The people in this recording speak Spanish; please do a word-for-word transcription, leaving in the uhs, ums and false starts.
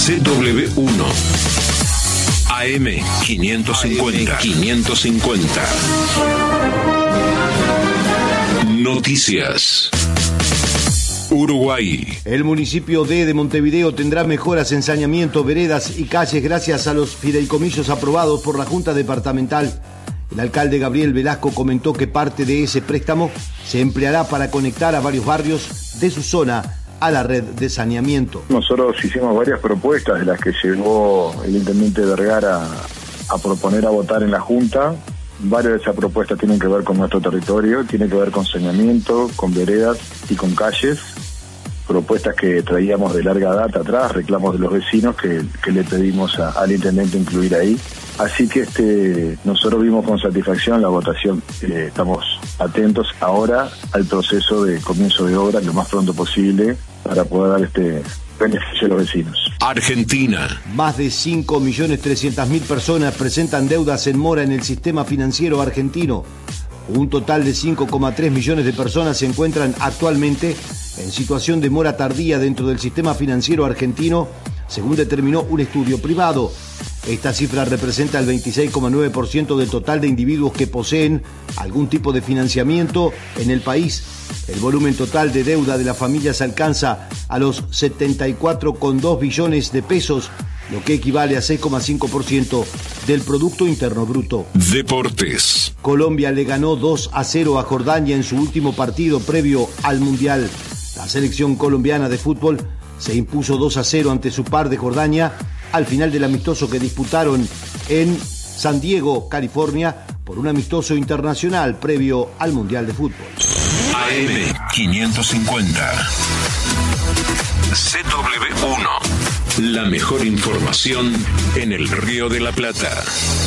C W uno. A M quinientos cincuenta. quinientos cincuenta. Noticias. Uruguay. El municipio D de Montevideo tendrá mejoras en saneamiento, veredas y calles gracias a los fideicomisos aprobados por la Junta Departamental. El alcalde Gabriel Velasco comentó que parte de ese préstamo se empleará para conectar a varios barrios de su zona a la red de saneamiento. Nosotros hicimos varias propuestas de las que llegó el intendente Vergara a proponer a votar en la Junta. Varias de esas propuestas tienen que ver con nuestro territorio, tienen que ver con saneamiento, con veredas y con calles. Propuestas que traíamos de larga data atrás, reclamos de los vecinos que, que le pedimos a, al intendente incluir ahí. Así que este nosotros vimos con satisfacción la votación. Eh, estamos atentos ahora al proceso de comienzo de obra lo más pronto posible para poder dar este beneficio a los vecinos. Argentina. Más de cinco millones trescientas mil personas presentan deudas en mora en el sistema financiero argentino. Un total de cinco coma tres millones de personas se encuentran actualmente en situación de mora tardía dentro del sistema financiero argentino, según determinó un estudio privado. Esta cifra representa el veintiséis coma nueve por ciento del total de individuos que poseen algún tipo de financiamiento en el país. El volumen total de deuda de las familias alcanza a los setenta y cuatro coma dos billones de pesos, lo que equivale a seis coma cinco por ciento del Producto Interno Bruto. Deportes. Colombia le ganó dos a cero a Jordania en su último partido previo al Mundial. La selección colombiana de fútbol se impuso dos a cero ante su par de Jordania al final del amistoso que disputaron en San Diego, California, por un amistoso internacional previo al Mundial de Fútbol. A M quinientos cincuenta. C W uno. La mejor información en el Río de la Plata.